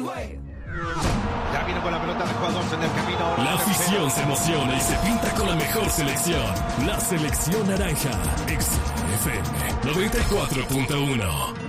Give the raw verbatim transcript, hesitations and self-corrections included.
Ya viene con la pelota de jugadores en el camino. Ahora la afición se emociona y se pinta con la mejor selección. La selección naranja. X F M noventa y cuatro punto uno.